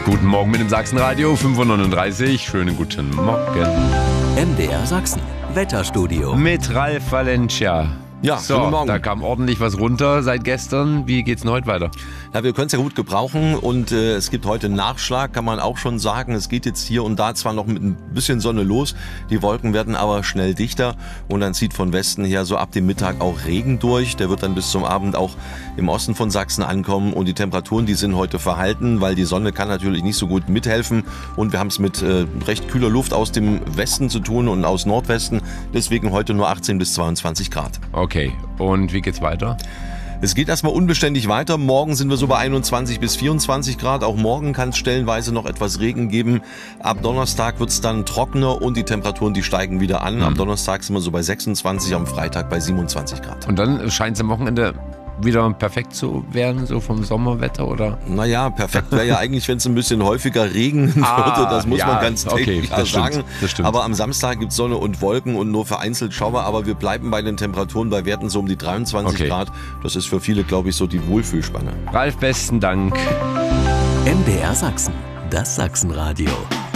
Guten Morgen mit dem Sachsenradio 5:39 Uhr. Schönen guten Morgen. MDR Sachsen, Wetterstudio. Mit Ralf Valencia. Ja, so, guten Morgen. Da kam ordentlich was runter seit gestern. Wie geht's denn heute weiter? Ja, wir können es ja gut gebrauchen und es gibt heute Nachschlag, kann man auch schon sagen. Es geht jetzt hier und da zwar noch mit ein bisschen Sonne los, die Wolken werden aber schnell dichter und dann zieht von Westen her so ab dem Mittag auch Regen durch. Der wird dann bis zum Abend auch im Osten von Sachsen ankommen und die Temperaturen, die sind heute verhalten, weil die Sonne kann natürlich nicht so gut mithelfen und wir haben es mit recht kühler Luft aus dem Westen zu tun und aus Nordwesten, deswegen heute nur 18 bis 22 Grad. Okay, und wie geht's weiter? Es geht erstmal unbeständig weiter. Morgen sind wir so bei 21 bis 24 Grad. Auch morgen kann es stellenweise noch etwas Regen geben. Ab Donnerstag wird es dann trockener und die Temperaturen, die steigen wieder an. Am Donnerstag sind wir so bei 26, am Freitag bei 27 Grad. Und dann scheint es am Wochenende wieder perfekt zu werden, so vom Sommerwetter, oder? Naja, perfekt wäre ja eigentlich, wenn es ein bisschen häufiger regnen würde. Das muss man ganz klar sagen. Das stimmt. Aber am Samstag gibt es Sonne und Wolken und nur vereinzelt Schauer. Aber wir bleiben bei den Temperaturen bei Werten so um die 23 Grad. Das ist für viele, glaube ich, so die Wohlfühlspanne. Ralf, besten Dank. MDR Sachsen, das Sachsenradio.